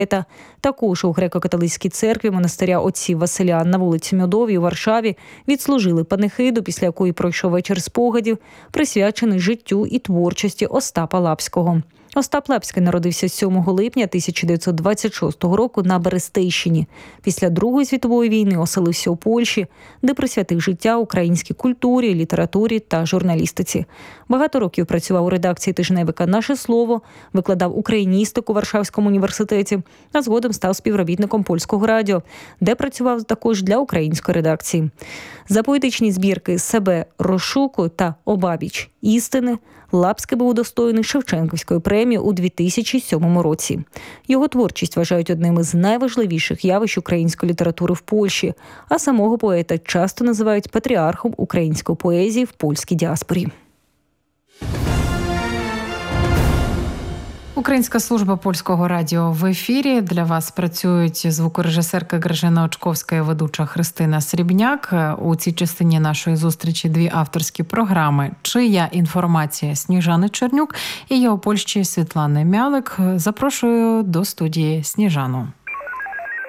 Також у греко-католицькій церкві монастиря отців Василян на вулиці Мьодовій у Варшаві відслужили панихиду, після якої пройшов вечір спогадів, присвячений життю і творчості Остапа Лапського. Остап Лапський народився 7 липня 1926 року на Берестейщині. Після Другої світової війни оселився у Польщі, де присвятив життя українській культурі, літературі та журналістиці. Багато років працював у редакції тижневика «Наше слово», викладав україністику у Варшавському університеті, а згодом став співробітником Польського радіо, де працював також для української редакції. За поетичні збірки «Себе розшукую» та «Обабіч істини» Лапський був удостоєний Шевченківської премії у 2007 році. Його творчість вважають одним із найважливіших явищ української літератури в Польщі, а самого поета часто називають патріархом української поезії в польській діаспорі. Українська служба Польського радіо в ефірі. Для вас працюють звукорежисерка Гражина Очковська і ведуча Христина Срібняк. У цій частині нашої зустрічі дві авторські програми «Чия інформація» Сніжани Чернюк і «Я у Польщі» Світлани Мялик. Запрошую до студії Сніжану.